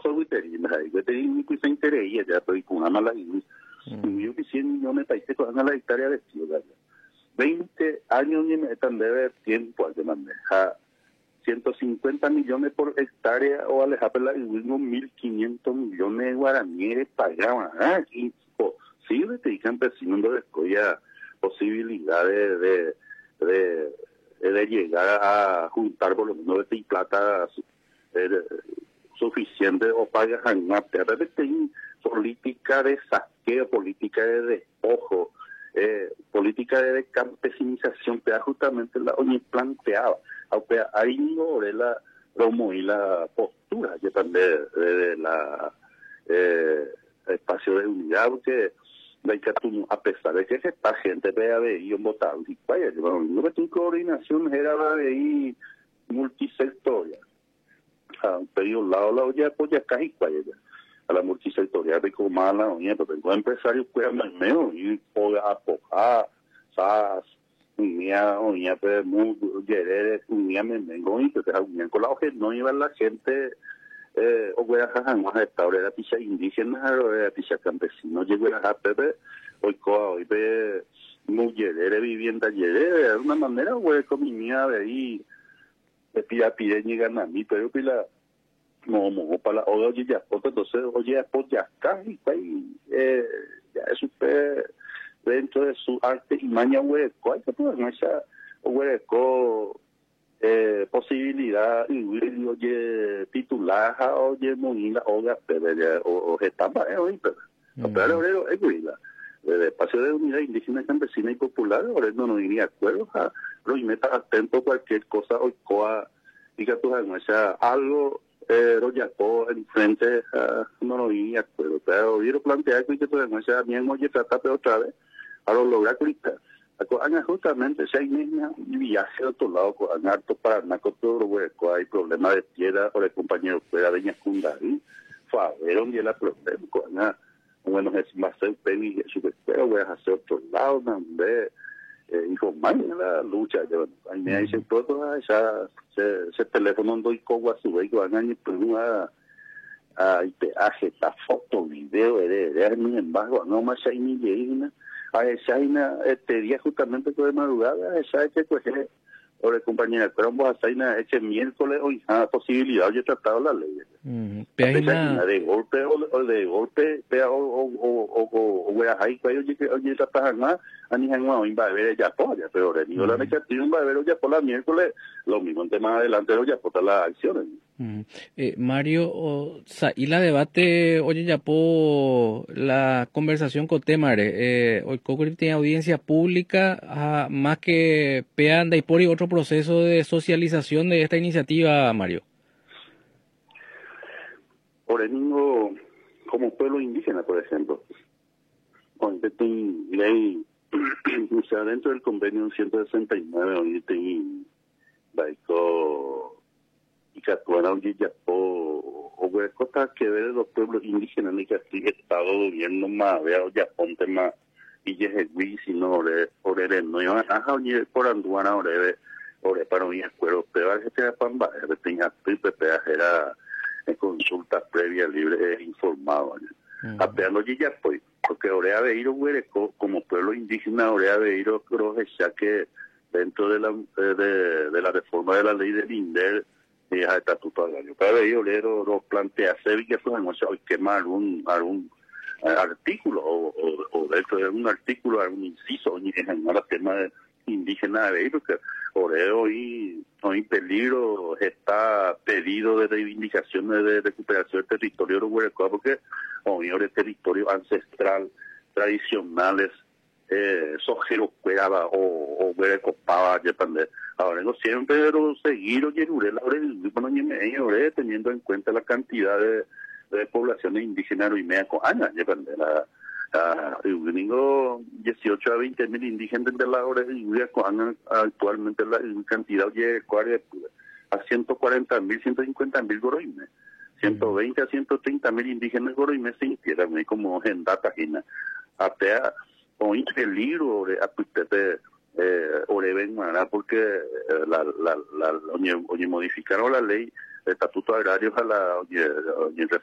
soy veterina, veterina que se interesa ya, pero con una mala yo que 100 millones de países con la hectárea de ciudad. 20 años ni me tan debe tiempo al de manejar 150 millones por hectárea o alejar la unos 1.500 millones de guaraníes pagaban. Imposible que campesinos no descoya posibilidades de llegar a juntar por lo menos de plata suficiente o pagas más. De repente política de saqueo, política de despojo, política de campesinización que justamente la ONU planteaba. Aunque ahí no la promo y la postura que también de la espacio de unidad, porque a pesar de que esta gente vea de ahí un votado, y vaya, no que tu coordinación era de ahí multisectorial. Pero un lado ya apoya casi a la multisectorial de como la oña, pero tengo empresarios que eran menos y apojar, SAS, unía pues muy querer unía me vengo y que unían con la hoja no iba la gente o voy a jajar más esta hora picha indígena o picha campesino llegó a pepe hoy ve mujeres vivienda de alguna manera güey con mi mía de ahí de pide llegan a mí pero pila no para la oye ya entonces oye pues ya casi ya es super dentro de su arte y maña hueco hay que poner esa hueco posibilidad y oye titulaja oye monila o estaba hoy pero obrero es huila el espacio de unidad indígena campesina y popular ahora no iría acuerdo pero y meta atento cualquier cosa hoy coa y que tú sabes algo Royaco en frente no lo iría acuerdo pero quiero plantear que tú sabes bien oye trata otra vez a lo lograr clicar justamente si hay niña viaje a otro lado con harto para todo hueco hay problemas de tierra o de compañeros fuera de Ñacundari fueron y la problema con bueno es más el penny su espero voy a hacer otro lado donde informar en la lucha ahí me dicen todo ese teléfono doy cogo a su vez que van a ir a peaje esta foto video de mi embargo no más hay ni llena a esa este día justamente de madrugada esa que pues o compañera pero vos a este miércoles hoy posibilidad yo he tratado la ley de golpe o de golpe o voy a ahí oye tratar más a ni en una va a ver ya polla pero reniego la negativa va a ver ya por la miércoles lo mismo en tema adelante ya por las acciones Mario, y la debate, oye, ya por la conversación con Temare, hoy tiene audiencia pública, más que pean de por y otro proceso de socialización de esta iniciativa, Mario. Por el mismo, como pueblo indígena, por ejemplo, donde tiene ley, o sea, dentro del convenio 169, donde tiene, y que actuaron ya o cosas que ver de los pueblos indígenas ni que así estado gobierno más veo ya ponte más y ya es el si no ore no iban a unir por anduana ore para unir acuerdo pero que te pamba tenía PPP era en consulta previa libre e informado apeando ya pues porque orea de ir como pueblo indígena orea de ir creo ya que dentro de la reforma de la ley del INDER y el estatuto del año. Pero yo lo plantea ser que eso hoy quemar algún artículo o dentro de un artículo, algún inciso, en el tema indígena de ellos, que hoy peligro está pedido de reivindicaciones de recuperación del territorio de Huerecoa, porque hoy el territorio ancestral, tradicionales, sojero cueraba o Huerecopaba, depende. Ahora no siempre pero seguir oye teniendo en cuenta la cantidad de poblaciones indígenas y media coana depende digo 18 a 20 mil indígenas de la hora y coana actualmente la cantidad oye a 140 mil 150 mil goroimes 120 a 130 mil indígenas goroimes se integran como en data hasta hoy peligro a Oreven porque modificaron la ley de estatuto agrarios a la